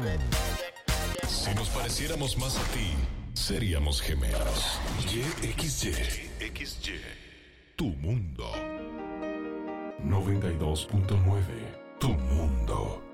Si nos pareciéramos más a ti, seríamos gemelos. YXY. Tu mundo. 92.9. Tu mundo.